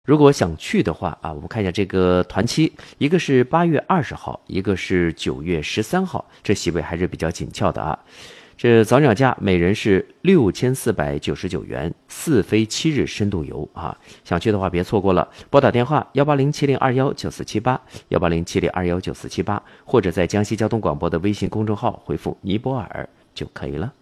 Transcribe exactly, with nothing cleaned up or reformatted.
如果想去的话啊，我们看一下这个团期，一个是八月二十号，一个是九月十三号，这席位还是比较紧俏的啊。这早鸟价每人是六千四百九十九元，四飞七日深度游啊！想去的话别错过了，拨打电话幺八零七零二幺九四七八幺八零七零二幺九四七八，或者在江西交通广播的微信公众号回复尼泊尔就可以了。